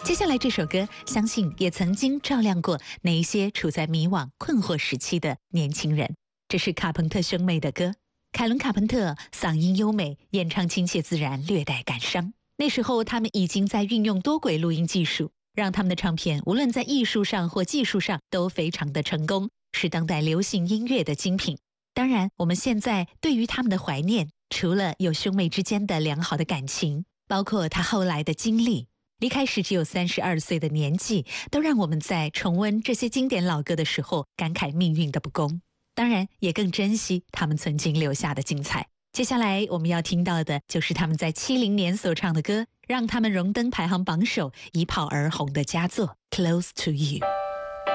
接下来这首歌，相信也曾经照亮过那一些处在迷惘、困惑时期的年轻人。这是卡朋特兄妹的歌。凯伦·卡朋特嗓音优美，演唱亲切自然，略带感伤。那时候他们已经在运用多轨录音技术，让他们的唱片无论在艺术上或技术上都非常的成功，是当代流行音乐的精品。当然，我们现在对于他们的怀念，除了有兄妹之间的良好的感情，包括他后来的经历，离开时只有32岁的年纪，都让我们在重温这些经典老歌的时候感慨命运的不公。当然，也更珍惜他们曾经留下的精彩。接下来我们要听到的就是他们在70年所唱的歌，让他们荣登排行榜首，一炮而红的佳作《Close to You》。